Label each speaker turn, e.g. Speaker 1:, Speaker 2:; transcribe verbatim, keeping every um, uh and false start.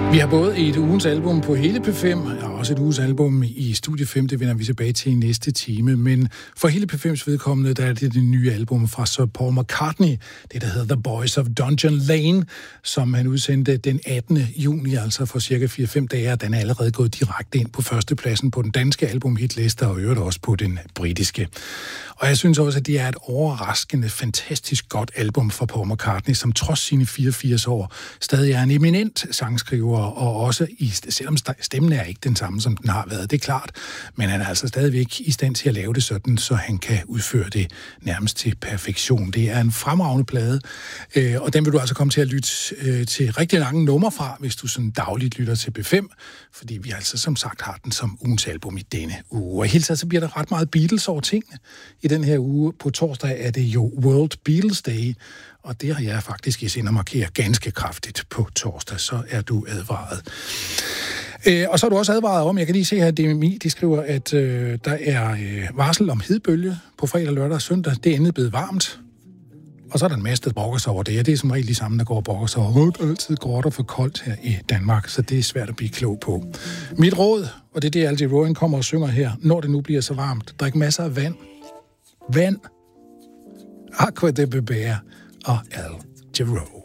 Speaker 1: Vi har både et ugens album på hele P fem, og også et ugens album i Studie fem, det vender vi tilbage til i næste time. Men for hele P fems vedkommende, der er det det nye album fra Sir Paul McCartney, det der hedder The Boys of Dungeon Lane, som han udsendte den attende juni, altså for cirka fire fem dage, og den er allerede gået direkte ind på førstepladsen på den danske albumhitliste, og øvrigt også på den britiske. Og jeg synes også, at det er et overraskende, fantastisk godt album fra Paul McCartney, som trods sine fireogfirs år stadig er en eminent sangskriver, og også, i, selvom stemmen er ikke den samme, som den har været, det er klart, men han er altså stadigvæk i stand til at lave det sådan, så han kan udføre det nærmest til perfektion. Det er en fremragende plade, øh, og den vil du altså komme til at lytte øh, til rigtig lange numre fra, hvis du sådan dagligt lytter til P fem, fordi vi altså som sagt har den som ugens album i denne uge. Og i hele taget så bliver der ret meget Beatles over tingene. I den her uge på torsdag er det jo World Beatles Day, og det har jeg faktisk i sind at markere ganske kraftigt på torsdag, så er du advaret. Øh, og så er du også advaret om, jeg kan lige se her, at D M I, de skriver, at øh, der er øh, varsel om hedbølge på fredag, lørdag og søndag. Det er endelig blevet varmt. Og så er der en masse, der brokker sig over det, og det er som regel de samme, der går og brokker sig over. Det er altid gråt og for koldt her i Danmark, så det er svært at blive klog på. Mit råd, og det er det, Al Jarreau kommer og synger her, når det nu bliver så varmt, drik masser af vand. Vand. Aqua de Beber og Al Jarreau.